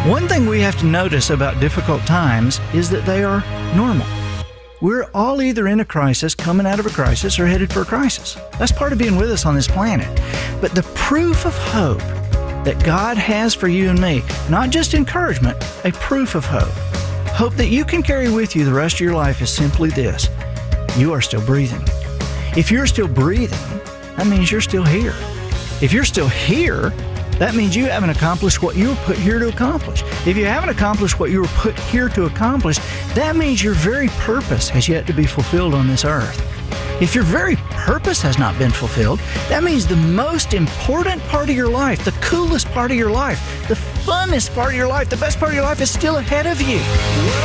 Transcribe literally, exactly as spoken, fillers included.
One thing we have to notice about difficult times is that they are normal. We're all either in a crisis, coming out of a crisis, or headed for a crisis. That's part of being with us on this planet. But the proof of hope that God has for you and me, not just encouragement, a proof of hope, hope that you can carry with you the rest of your life, is simply this: you are still breathing. If you're still breathing, that means you're still here. If you're still here, that means you haven't accomplished what you were put here to accomplish. If you haven't accomplished what you were put here to accomplish, that means your very purpose has yet to be fulfilled on this earth. If your very purpose has not been fulfilled, that means the most important part of your life, the coolest part of your life, the funnest part of your life, the best part of your life is still ahead of you.